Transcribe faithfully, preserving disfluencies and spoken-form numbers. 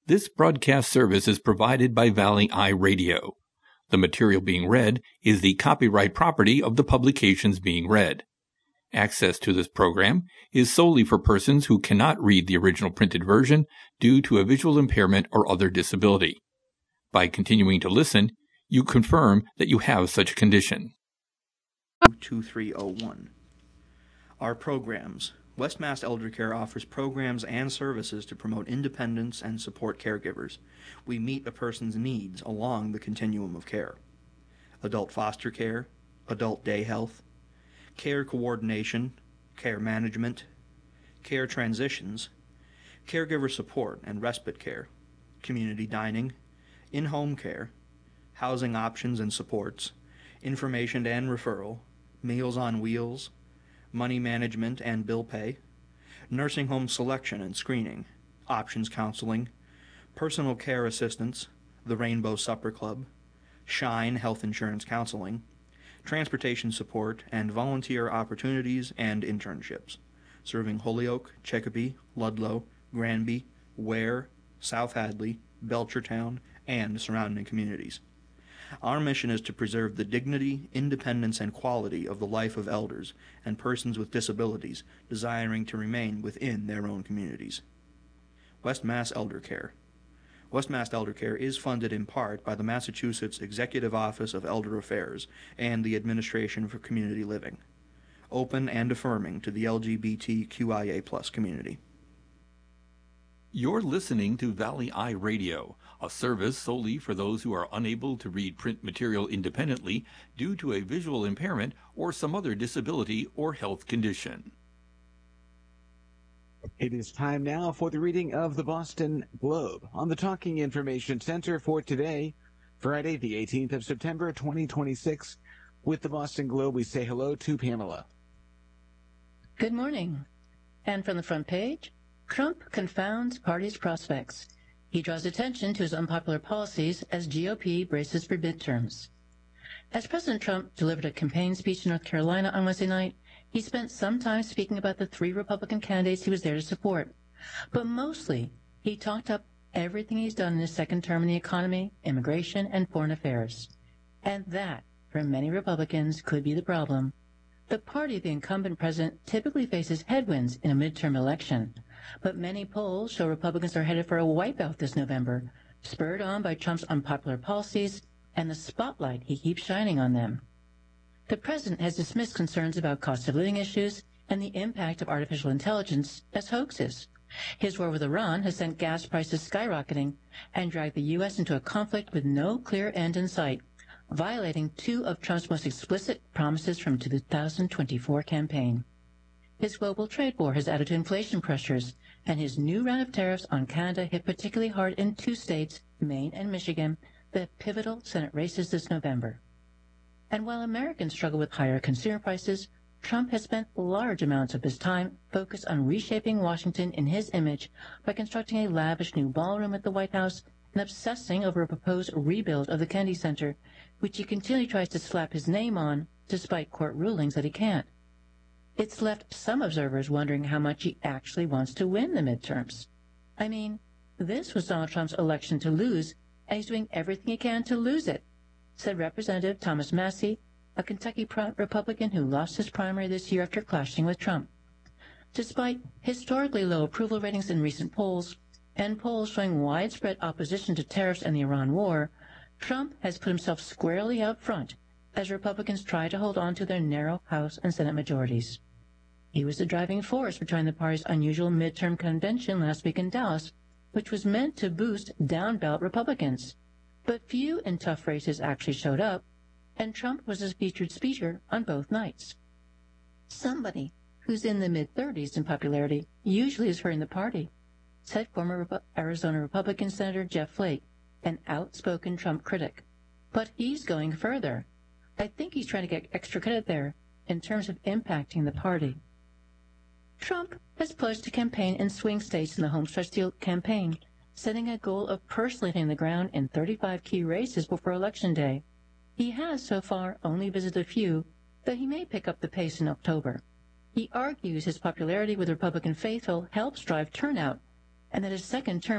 This broadcast service is provided by Valley Eye Radio. The material being read is the copyright property of the publications being read. Access to this program is solely for persons who cannot read the original printed version due to a visual impairment or other disability. By continuing to listen, you confirm that you have such a condition. two three oh one. Our programs. West Mass Elder Care offers programs and services to promote independence and support caregivers. We meet a person's needs along the continuum of care. Adult foster care, adult day health, care coordination, care management, care transitions, caregiver support and respite care, community dining, in-home care, housing options and supports, information and referral, Meals on Wheels, money management and bill pay, nursing home selection and screening, options counseling, personal care assistance, the Rainbow Supper Club, Shine Health Insurance Counseling, transportation support, and volunteer opportunities and internships, serving Holyoke, Chicopee, Ludlow, Granby, Ware, South Hadley, Belchertown, and surrounding communities. Our mission is to preserve the dignity, independence, and quality of the life of elders and persons with disabilities desiring to remain within their own communities. West Mass Elder Care. West Mass Elder Care is funded in part by the Massachusetts Executive Office of Elder Affairs and the Administration for Community Living. Open and affirming to the L G B T Q I A plus community. You're listening to Valley Eye Radio, a service solely for those who are unable to read print material independently due to a visual impairment or some other disability or health condition. It is time now for the reading of the Boston Globe on the Talking Information Center for today, Friday, the eighteenth of September, twenty twenty-six. With the Boston Globe, we say hello to Pamela. Good morning. And from the front page, Trump confounds party's prospects. He draws attention to his unpopular policies as G O P braces for midterms. As President Trump delivered a campaign speech in North Carolina on Wednesday night, he spent some time speaking about the three Republican candidates he was there to support. But mostly, he talked up everything he's done in his second term in the economy, immigration, and foreign affairs. And that, for many Republicans, could be the problem. The party of the incumbent president typically faces headwinds in a midterm election, but many polls show Republicans are headed for a wipeout this November, spurred on by Trump's unpopular policies and the spotlight he keeps shining on them. The president has dismissed concerns about cost of living issues and the impact of artificial intelligence as hoaxes. His war with Iran has sent gas prices skyrocketing and dragged the U S into a conflict with no clear end in sight, violating two of Trump's most explicit promises from two thousand twenty-four campaign. His global trade war has added to inflation pressures, and his new round of tariffs on Canada hit particularly hard in two states, Maine and Michigan, the pivotal Senate races this November. And while Americans struggle with higher consumer prices, Trump has spent large amounts of his time focused on reshaping Washington in his image by constructing a lavish new ballroom at the White House and obsessing over a proposed rebuild of the Kennedy Center, which he continually tries to slap his name on, despite court rulings that he can't. It's left some observers wondering how much he actually wants to win the midterms. I mean, this was Donald Trump's election to lose, and he's doing everything he can to lose it, said Representative Thomas Massie, a Kentucky Republican who lost his primary this year after clashing with Trump. Despite historically low approval ratings in recent polls, and polls showing widespread opposition to tariffs and the Iran war, Trump has put himself squarely out front as Republicans try to hold on to their narrow House and Senate majorities. He was the driving force behind the party's unusual midterm convention last week in Dallas, which was meant to boost down-ballot Republicans. But few in tough races actually showed up, and Trump was his featured speaker on both nights. Somebody who's in the mid-thirties in popularity usually is hurting the party, said former Repu- Arizona Republican Senator Jeff Flake, an outspoken Trump critic. But he's going further. I think he's trying to get extra credit there in terms of impacting the party. Trump has pledged to campaign in swing states in the homestretch deal campaign, setting a goal of personally hitting the ground in thirty-five key races before Election Day. He has so far only visited a few, though he may pick up the pace in October. He argues his popularity with Republican faithful helps drive turnout, and that his second term